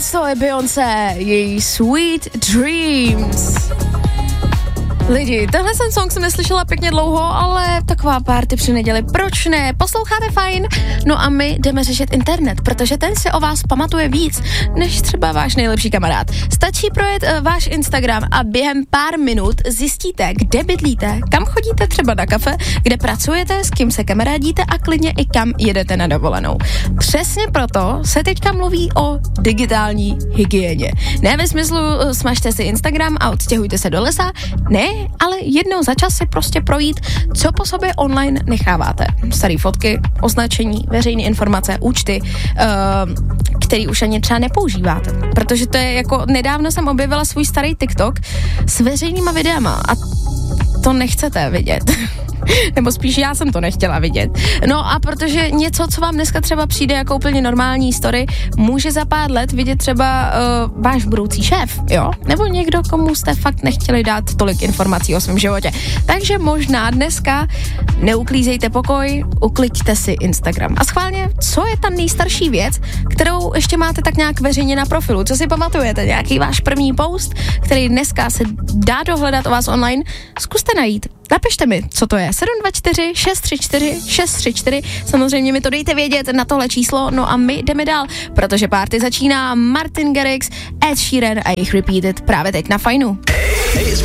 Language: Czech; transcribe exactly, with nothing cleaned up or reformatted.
to je Beyoncé, její Sweet Dreams. Lidi, tenhle jsem song jsem neslyšela pěkně dlouho, ale taková party při neděli, proč ne? Posloucháte fajn? No a my jdeme řešit internet, protože ten si o vás pamatuje víc, než třeba váš nejlepší kamarád. Stačí projet uh, váš Instagram a během pár minut zjistíte, kde bydlíte, kam chodíte třeba na kafe, kde pracujete, s kým se kamarádíte a klidně i kam jedete na dovolenou. Přesně proto se teďka mluví o digitální hygieně. Ne ve smyslu uh, smažte si Instagram a odstěhujte se do lesa, ne, ale jednou za čas si prostě projít, co po sobě online necháváte. Staré fotky, označení, veřejné informace, účty, uh, který už ani třeba nepoužíváte. Protože to je jako, nedávno jsem objevila svůj starý TikTok s veřejnýma videama a to nechcete vidět. Nebo spíš já jsem to nechtěla vidět. No a protože něco, co vám dneska třeba přijde jako úplně normální story, může za pár let vidět třeba uh, váš budoucí šéf, jo? Nebo někdo, komu jste fakt nechtěli dát tolik informací o svém životě. Takže možná dneska neuklízejte pokoj, ukliďte si Instagram. A schválně, co je ta nejstarší věc, kterou ještě máte tak nějak veřejně na profilu? Co si pamatujete? Nějaký váš první post, který dneska se dá dohledat o vás online? Zkuste najít. Napište mi, co to je. sedm dva čtyři šest tři čtyři šest tři čtyři. Samozřejmě mi to dejte vědět na tohle číslo. No a my jdeme dál, protože party začíná. Martin Garrix, Ed Sheeran a jejich Repeated právě teď na Fajnu.